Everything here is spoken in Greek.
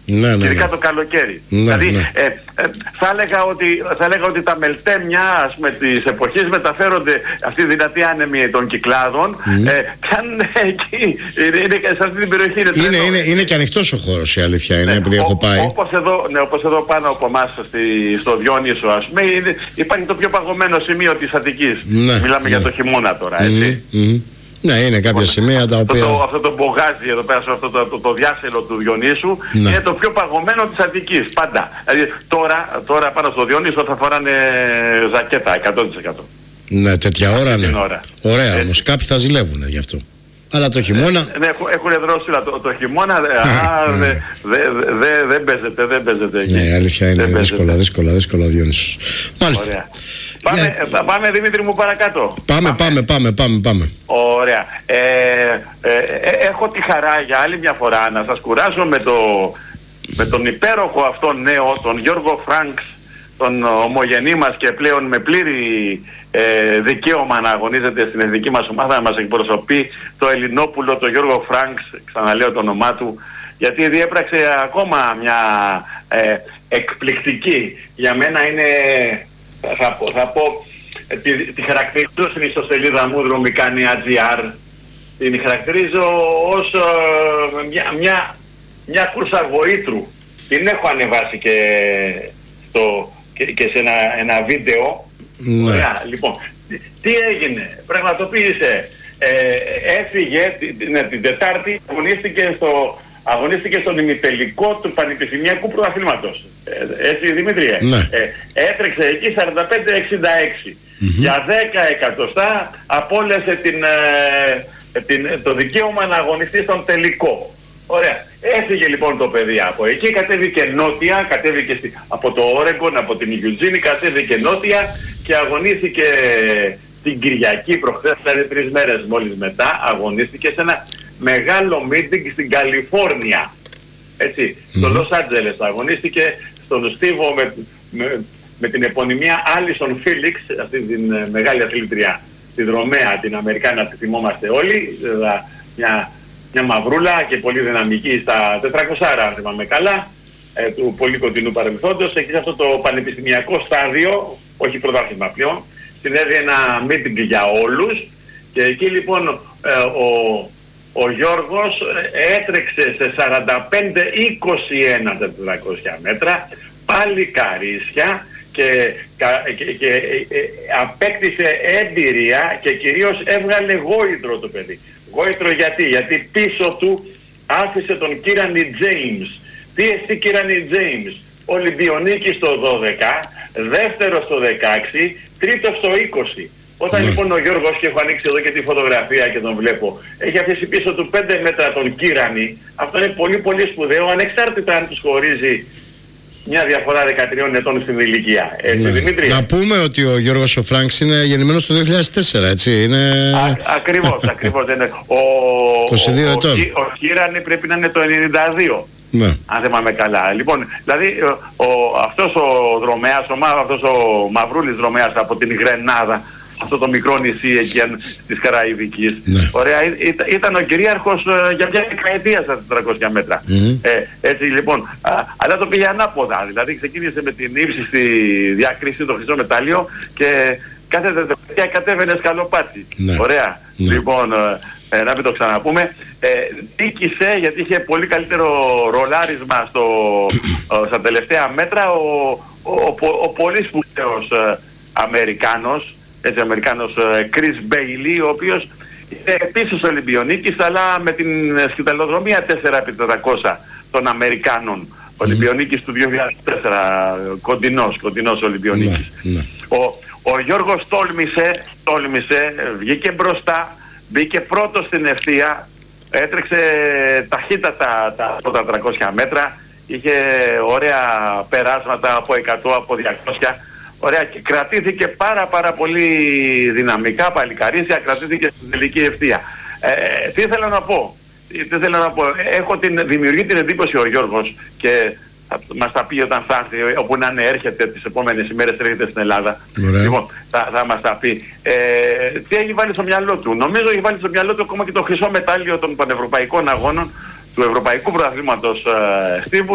Ειδικά το καλοκαίρι. Δηλαδή θα έλεγα ότι τα μελτέμια, ας πούμε, της εποχής μεταφέρονται, αυτή η δυνατή άνεμη των Κυκλάδων, πιάνουν εκεί, είναι σε αυτή την περιοχή. Είναι και ανοιχτός ο χώρος, η αλήθεια είναι, επειδή έχω πάει. Όπως εδώ πάνω από εμάς στο Διόνυσο, ας πούμε, υπάρχει το πιο παγωμένο σημείο της Αττικής. Μιλάμε για το χειμώνα τώρα, έτσι. Ναι, είναι κάποια σημεία τα οποία... Αυτό το μπογάζι εδώ πέρα, αυτό το διάσελο του Διονύσου, είναι το πιο παγωμένο της Αττικής, πάντα. Δηλαδή τώρα πάνω στο Διονύσο θα φοράνε ζακέτα, 100%. Ναι, τέτοια ώρα, ναι. Ωραία, όμως κάποιοι θα ζηλεύουν γι' αυτό. Αλλά το χειμώνα... Ναι, έχουν δρόσιλα το χειμώνα, δεν παίζεται εκεί. Ναι, αλήθεια είναι, δύσκολα ο Διονύσος. Μάλιστα. Πάμε Δημήτρη μου παρακάτω. Πάμε. Ωραία. Έχω τη χαρά για άλλη μια φορά να σας κουράσω με τον υπέροχο αυτόν νέο, τον Γιώργο Φρανκς, τον ομογενή μας και πλέον με πλήρη δικαίωμα να αγωνίζεται στην εθνική μας ομάδα, να μας εκπροσωπεί, το Ελληνόπουλο, τον Γιώργο Φρανκς, ξαναλέω το όνομά του, γιατί διέπραξε ακόμα μια εκπληκτική, για μένα είναι... Θα πω τη χαρακτηρίζω στην ιστοσελίδα μου δρομικάνια.gr, την χαρακτηρίζω ως μια κούρσα βοήτρου. Την έχω ανεβάσει και σε ένα βίντεο. Ωραία, λοιπόν, τι έγινε, πραγματοποίησε, έφυγε την Τετάρτη, αγωνίστηκε στον ημιτελικό του Πανεπιστημιακού Πρωταθλήματος. Έτσι Δημήτριε. Έτρεξε εκεί 45-66. Για 10 εκατοστά απόλυσε το δικαίωμα να αγωνιστεί στον τελικό. Ωραία. Έφυγε λοιπόν το παιδί από εκεί, κατέβηκε νότια, από το Όρεγκον, από την Ιουτζίνη, κατέβηκε νότια και αγωνίστηκε την Κυριακή προχθές, δηλαδή 3 μέρες μόλις μετά, αγωνίστηκε σε ένα μεγάλο meeting στην Καλιφόρνια. Έτσι, στο Λος Άντζελες αγωνίστηκε στον Στίβο με την επωνυμία Άλισον Φίλιξ, αυτή την μεγάλη αθλήτρια, τη δρομέα, την Αμερικάνα, τη θυμόμαστε όλοι, μια μαυρούλα και πολύ δυναμική στα 400, αν θυμάμαι καλά, του πολύ κοντινού παρελθόντος. Εκεί σε αυτό το πανεπιστημιακό στάδιο, όχι πρωτάθλημα πλέον, συνέβη ένα meeting για όλους και εκεί λοιπόν ο Γιώργος έτρεξε σε 45-21 400 μέτρα, πάλι καρίσια και απέκτησε εμπειρία και κυρίως έβγαλε γόητρο το παιδί. Γόητρο γιατί πίσω του άφησε τον Κίρανι Τζέιμς. Τι εστί Κίρανι Τζέιμς? Ολυμπιονίκης στο 12, δεύτερος στο 16, τρίτος στο 20. Όταν λοιπόν ο Γιώργος, και έχω ανοίξει εδώ και τη φωτογραφία και τον βλέπω, έχει αφήσει πίσω του 5 μέτρα τον Κίρανι, αυτό είναι πολύ πολύ σπουδαίο, ανεξάρτητα αν τους χωρίζει μια διαφορά 13 ετών στην ηλικία. Δημήτρη. Να πούμε ότι ο Γιώργος ο Φρανκς είναι γεννημένος το 2004, έτσι, είναι... Ακριβώς. Είναι. 22 ετών. Ο Κίρανι πρέπει να είναι το 92. Ναι. Αν θυμάμαι καλά. Λοιπόν, δηλαδή αυτός ο δρομέας, αυτός ο μαυρούλης δρομέας από την Γρενάδα, αυτό το μικρό νησί εκεί της Καραϊβικής. Ωραία, ήταν ο κυρίαρχος για μια δεκαετία στα 400 μέτρα. Έτσι λοιπόν, αλλά το πήγε ανάποδα. Δηλαδή ξεκίνησε με την ύψιστη διάκριση, το χρυσό μετάλλιο και κάθε δεκαετία κατέβαινε σκαλοπάτι. Ωραία. Λοιπόν, να μην το ξαναπούμε. Νίκησε γιατί είχε πολύ καλύτερο ρολάρισμα στα τελευταία μέτρα ο πολύ σπουδαίος Αμερικάνος, Chris Bailey, ο οποίος είναι επίσης Ολυμπιονίκης, αλλά με την σκηταλοδρομία 4x400 των Αμερικάνων. Ολυμπιονίκης του 2004, κοντινός Ολυμπιονίκης. Ο Γιώργος τόλμησε, βγήκε μπροστά, μπήκε πρώτος στην ευθεία, έτρεξε ταχύτατα τα πρώτα 300 μέτρα, είχε ωραία περάσματα από 100, από 200. Ωραία, και κρατήθηκε πάρα πολύ δυναμικά, παλικαρίσια, κρατήθηκε στην τελική ευθεία. Τι ήθελα να πω. Έχω δημιουργεί την εντύπωση ο Γιώργος και μας τα πει όταν θα έρθει, όπου να είναι, έρχεται τις επόμενες ημέρες, έρχεται στην Ελλάδα. Λοιπόν, θα μας τα πει. Τι έχει βάλει στο μυαλό του? Νομίζω έχει βάλει στο μυαλό του ακόμα και το χρυσό μετάλλιο των πανευρωπαϊκών αγώνων του Ευρωπαϊκού Πρωταθλήματος Στίβου.